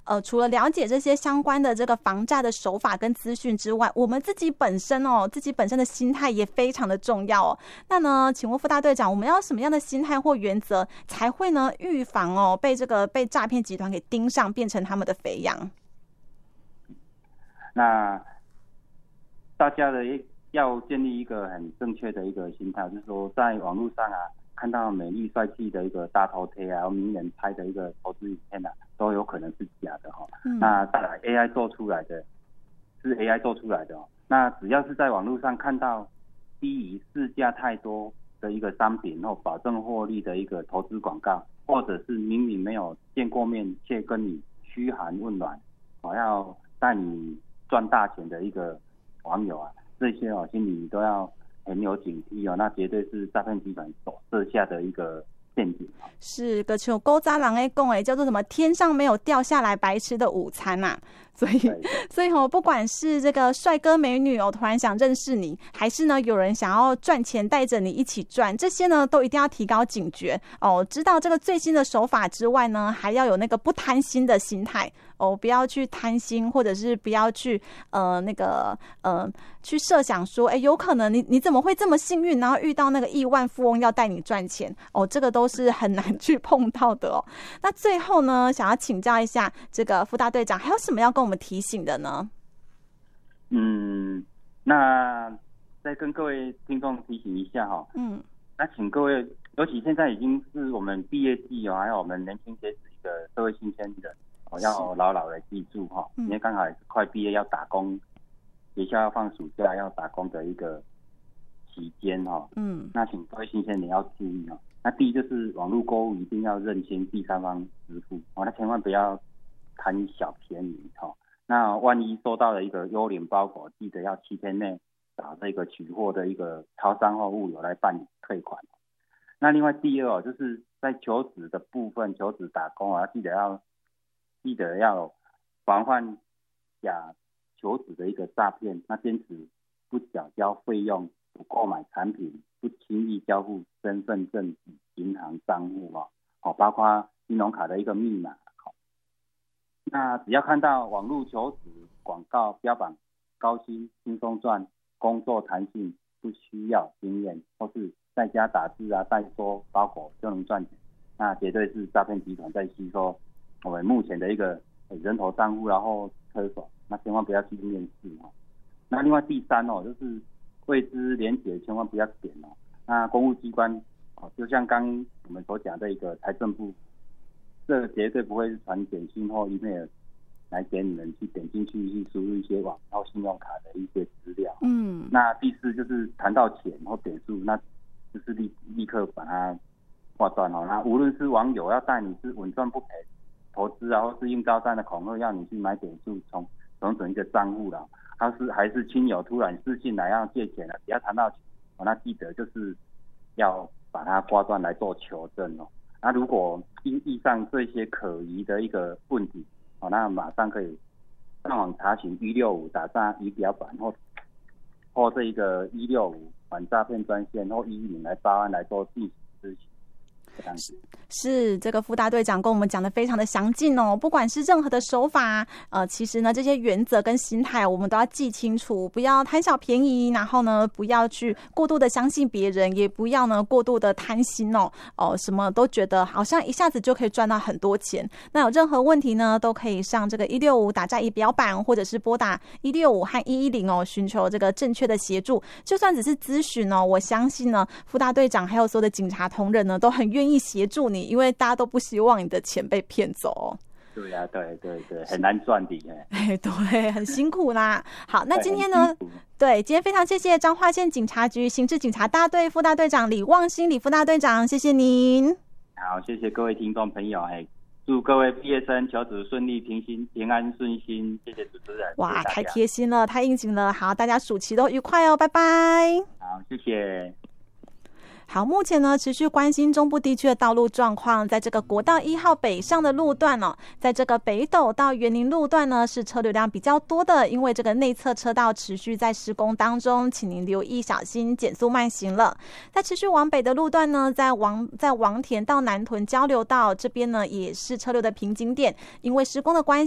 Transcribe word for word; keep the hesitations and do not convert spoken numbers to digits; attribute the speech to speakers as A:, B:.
A: 呃，除了了解这些相关的这个防诈的手法跟资讯之外，我们自己本身哦，自己本身的心态也非常的重要哦。那呢，请问副大队长，我们要什么样的心态或原则才会呢预防哦被这个被诈骗集团给盯上，变成他们的肥羊？
B: 那大家的要建立一个很正确的一个心态，就是说在网络上啊，看到美丽帅气的一个大头贴啊，名人拍的一个投资影片啊，都有可能是假的哈、哦嗯。那再来 A I 做出来的，是 A I 做出来的哦。那只要是在网络上看到低于市价太多的一个商品或保证获利的一个投资广告，或者是明明没有见过面却跟你嘘寒问暖，我、哦、要带你赚大钱的一个网友啊，这些哦心里都要很有警惕哦，那绝对是诈骗集团所设下的一个陷阱。
A: 是个像古早人在讲的叫做什么天上没有掉下来白吃的午餐啊。所以所以哦，不管是这个帅哥美女哦突然想认识你，还是呢有人想要赚钱带着你一起赚，这些呢都一定要提高警觉哦，知道这个最新的手法之外呢，还要有那个不贪心的心态哦，不要去贪心，或者是不要去呃那个呃去设想说，哎，有可能你你怎么会这么幸运，然后遇到那个亿万富翁要带你赚钱哦，这个都是很难去碰到的哦。那最后呢，想要请教一下这个副大队长，还有什么要跟我们提醒的呢？
B: 嗯，那再跟各位听众提醒一下哈、哦，嗯，那请各位，尤其现在已经是我们毕业季哦，还有我们年轻学子一个社会新鲜人。哦，要牢牢的记住哈、哦，因为刚好快毕业要打工，学校要放暑假要打工的一个期间哈、哦，嗯，那请各位新鲜人要注意哦。那第一就是网络购物一定要认清第三方支付哦，那千万不要贪小便宜哈、哦。那万一收到了一个幽灵包裹，记得要七天内找这个取货的一个超商或物流来办理退款。那另外第二哦，就是在求职的部分，求职打工啊，记得要。记得要防范假求职的一个诈骗，那坚持不缴交费用、不购买产品、不轻易交付身份证、银行账户哦，哦，包括金融卡的一个密码。哦、那只要看到网络求职广告标榜高薪、轻松赚、工作弹性、不需要经验，或是在家打字啊、代收包裹就能赚钱，那绝对是诈骗集团在吸收我们目前的一个人头账户，然后车手，那千万不要去面试哦。那另外第三哦，就是未知连结千万不要点哦。那公务机关哦，就像刚我们所讲的一个财政部，这绝对不会是传简讯或 email 来给你们去点进去去输入一些网号、信用卡的一些资料。嗯。那第四就是谈到钱或点数，那就是立立刻把它挂断哦。那无论是网友要带你是稳赚不赔投资啊，或是应招战的恐吓要你去买点数从从整一个账户啦，还是还是亲友突然私信来要借钱了，只要谈到钱，哦，那记得就是要把它挂断来做求证哦。那如果遇遇上这些可疑的一个问题，哦，那马上可以上网查询一六五打诈仪表板或或这一个一六五反诈骗专线或一一零来报案来做进行咨询。
A: 是, 是这个副大队长跟我们讲的非常的详尽哦，不管是任何的手法，呃，其实呢这些原则跟心态我们都要记清楚，不要贪小便宜，然后呢不要去过度的相信别人，也不要呢过度的贪心哦，哦，什么都觉得好像一下子就可以赚到很多钱。那有任何问题呢，都可以上这个一六五打诈仪表板，或者是拨打一六五和一一零哦，寻求这个正确的协助。就算只是咨询哦，我相信呢副大队长还有所有的警察同仁呢，都很愿意协助你，因为大家都不希望你的钱被骗走哦。
B: 对呀、啊，对对对，很难赚的
A: 哎，对，很辛苦啦。好，那今天呢，对，今天非常谢谢彰化县警察局刑事警察大队副大队长李旺兴李副大队长，谢谢您。
B: 好，谢谢各位听众朋友，哎，祝各位毕业生求职顺利、平心平安顺心，谢谢主持人。
A: 哇，太贴心了，太应景了。好，大家暑期都愉快哦，拜拜。
B: 好，谢谢。
A: 好，目前呢持续关心中部地区的道路状况，在这个国道一号北上的路段哦，在这个北斗到园林路段呢是车流量比较多的，因为这个内侧车道持续在施工当中，请您留意小心减速慢行了。在持续往北的路段呢，在王在王田到南屯交流道这边呢也是车流的瓶颈点，因为施工的关系